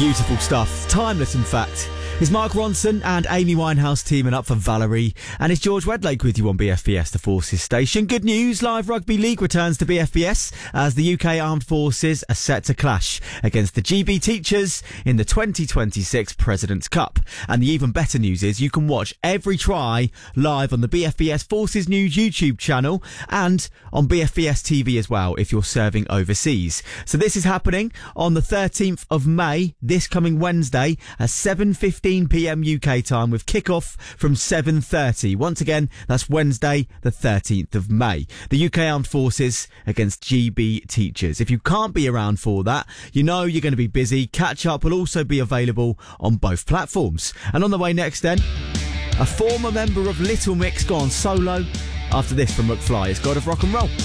Beautiful stuff. Timeless, in fact. It's Mark Ronson and Amy Winehouse teaming up for Valerie. And it's George Wedlake with you on BFBS, the Forces station. Good news, Live Rugby League returns to BFBS as the UK Armed Forces are set to clash against the GB Teachers in the 2026 President's Cup. And the even better news is you can watch every try live on the BFBS Forces News YouTube channel and on BFBS TV as well if you're serving overseas. So this is happening on the 13th of May, this coming Wednesday at 7:15 p.m. UK time with kickoff from 7:30. Once again, that's Wednesday the 13th of May. The UK Armed Forces against GB Teachers. If you can't be around for that, you know you're going to be busy. Catch Up will also be available on both platforms. And on the way next then, a former member of Little Mix gone solo. After this from McFly is God of Rock and Roll.